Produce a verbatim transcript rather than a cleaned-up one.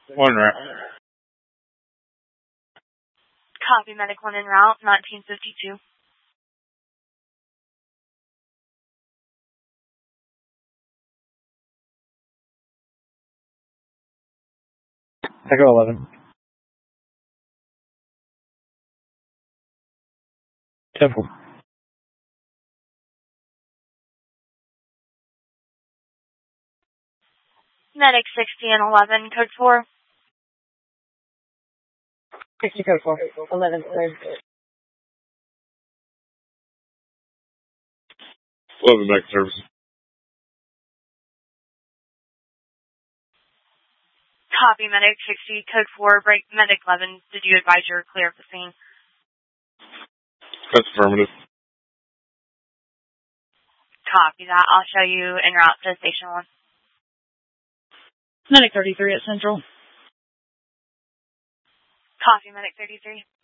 One route. Copy, medic one en route, nineteen fifty-two. Echo eleven. Temple. Medic sixty and eleven, code four. sixty code four. eleven, third. eleven back service. Copy, medic sixty, code four, break medic eleven. Did you advise you're clear of the scene? That's affirmative. Copy that. I'll show you en route to station one. Medic thirty-three at Central. Copy, medic thirty-three.